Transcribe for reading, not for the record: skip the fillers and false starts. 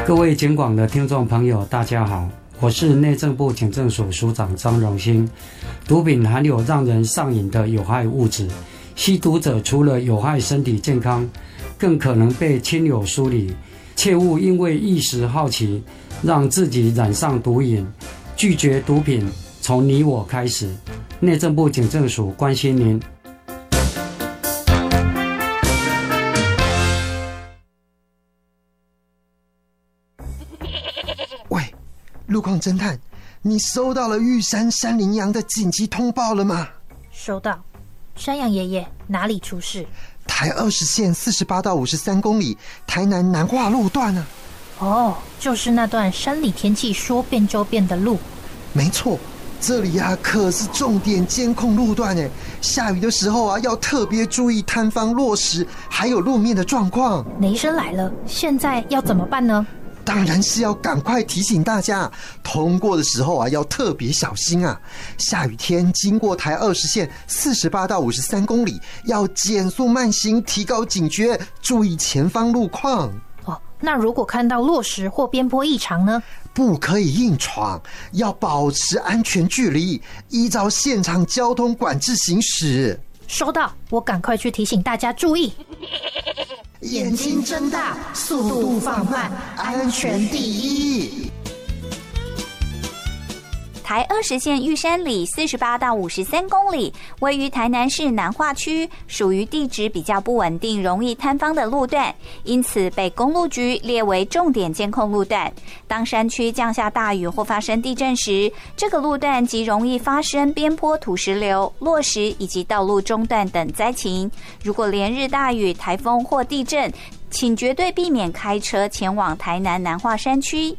各位警广的听众朋友，大家好，我是内政部警政署署长张荣兴。毒品含有让人上瘾的有害物质，吸毒者除了有害身体健康，更可能被亲友疏离。切勿因为一时好奇，让自己染上毒瘾。拒绝毒品，从你我开始。内政部警政署关心您。 喂，路况侦探，你收到了玉山山羚羊的紧急通报了吗？ 收到。山羊爷爷，哪里出事？ 台20线48到53公里，台南南化路段啊。 哦，就是那段山里天气说变就变的路。 没错，这里啊可是重点监控路段诶，下雨的时候啊要特别注意摊方落石，还有路面的状况。 雷声来了，现在要怎么办呢？ 当然是要赶快提醒大家，通过的时候啊要特别小心啊。下雨天经过台20线48到53公里，要减速慢行，提高警觉，注意前方路况。 哦，那如果看到落石或边坡异常呢？ 不可以硬闯，要保持安全距离，依照现场交通管制行驶。 收到，我赶快去提醒大家注意。 眼睛睁大，速度放慢，安全第一。 台20线玉山里48到53公里，位于台南市南化区，属于地质比较不稳定、容易坍方的路段，因此被公路局列为重点监控路段。当山区降下大雨或发生地震时，这个路段极容易发生边坡土石流、落石以及道路中断等灾情。如果连日大雨、台风或地震，请绝对避免开车前往台南南化山区。